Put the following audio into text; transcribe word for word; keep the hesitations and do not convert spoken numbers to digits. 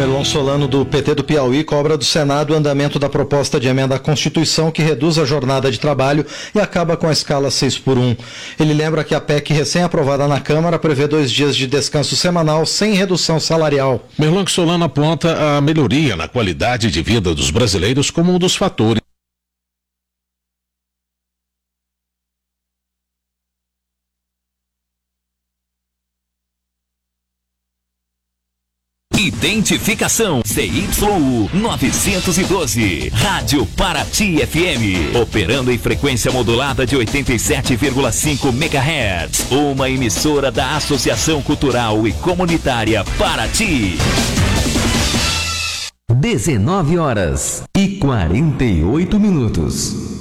Merlon Solano, do P T do Piauí, cobra do Senado o andamento da proposta de emenda à Constituição que reduz a jornada de trabalho e acaba com a escala seis por um. Ele lembra que a P E C recém-aprovada na Câmara prevê dois dias de descanso semanal sem redução salarial. Merlon Solano aponta a melhoria na qualidade de vida dos brasileiros como um dos fatores. Identificação C Y U novecentos e doze, Rádio Paraty F M, operando em frequência modulada de oitenta e sete vírgula cinco megahertz, uma emissora da Associação Cultural e Comunitária Paraty. dezenove horas e quarenta e oito minutos.